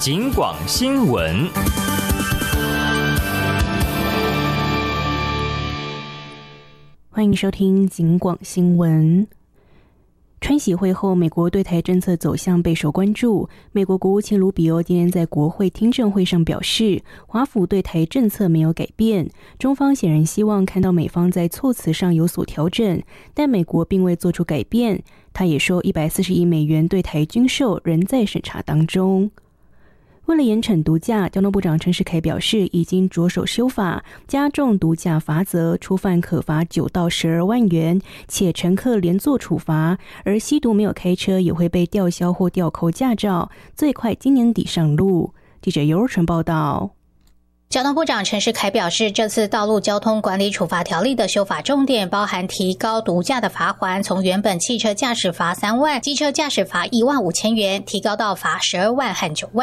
警广新闻。 欢迎收听警广新闻。川习会后，美国对台政策走向备受关注。美国国务卿卢比欧今天在国会听证会上表示，华府对台政策没有改变，中方显然希望看到美方在措辞上有所调整，但美国并未做出改变。他也说，140亿美元对台军售仍在审查当中。为了严惩毒驾，交通部长陈世凯表示，已经着手修法，加重毒驾罚则，初犯可罚9到12万元，且乘客连坐处罚，而吸毒没有开车也会被吊销或吊扣驾照，最快今年底上路。记者尤若纯报道。 交通部长陈世凯表示，这次道路交通管理处罚条例的修法重点包含提高毒驾的罚锾，从原本汽车驾驶罚3万、机车驾驶罚1万5千元，提高到罚12万和9万。